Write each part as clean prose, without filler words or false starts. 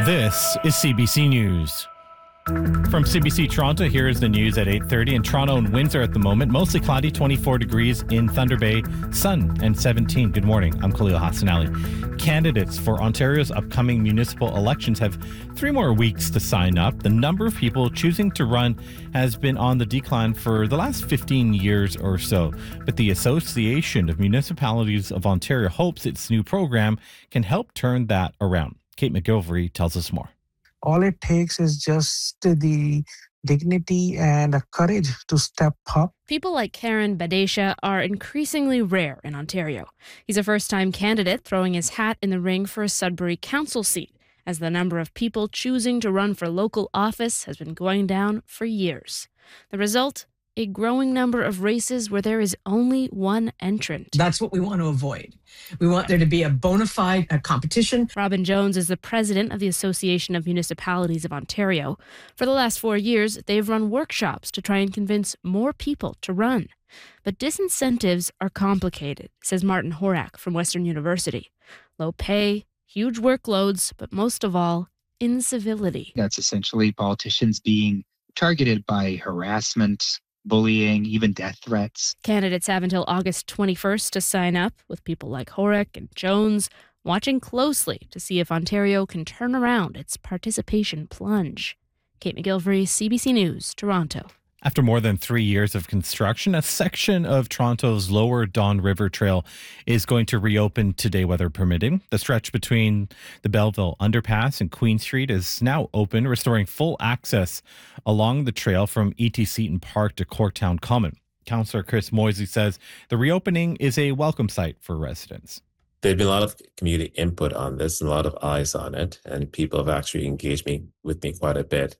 This is CBC News. From CBC Toronto, here is the news at 8:30. In Toronto and Windsor at the moment, mostly cloudy, 24 degrees. In Thunder Bay, sun and 17. Good morning. I'm Khalil Hassan Ali. Candidates for Ontario's upcoming municipal elections have 3 more weeks to sign up. The number of people choosing to run has been on the decline for the last 15 years or so. But the Association of Municipalities of Ontario hopes its new program can help turn that around. Kate McGilvery tells us more. All it takes is just the dignity and the courage to step up. People like Karen Badesha are increasingly rare in Ontario. He's a first-time candidate throwing his hat in the ring for a Sudbury council seat, as the number of people choosing to run for local office has been going down for years. The result? A growing number of races where there is only one entrant. That's what we want to avoid. We want there to be a bona fide competition. Robin Jones is the president of the Association of Municipalities of Ontario. For the last 4 years, they've run workshops to try and convince more people to run. But disincentives are complicated, says Martin Horak from Western University. Low pay, huge workloads, but most of all, incivility. That's essentially politicians being targeted by harassment, bullying, even death threats. Candidates have until August 21st to sign up, with people like Horak and Jones watching closely to see if Ontario can turn around its participation plunge. Kate McGilvery, CBC News, Toronto. After more than 3 years of construction, a section of Toronto's Lower Don River Trail is going to reopen today, weather permitting. The stretch between the Belleville Underpass and Queen Street is now open, restoring full access along the trail from E.T. Seton Park to Corktown Common. Councillor Chris Moisey says the reopening is a welcome sight for residents. There's been a lot of community input on this and a lot of eyes on it, and people have actually engaged with me quite a bit,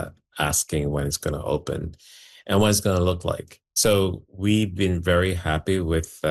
asking when it's going to open and what it's going to look like. So we've been very happy with